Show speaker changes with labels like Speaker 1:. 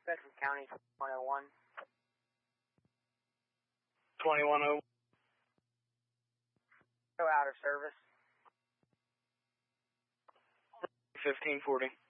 Speaker 1: Bedford County, 101.
Speaker 2: 2101.
Speaker 1: Go out of service.
Speaker 2: 1540.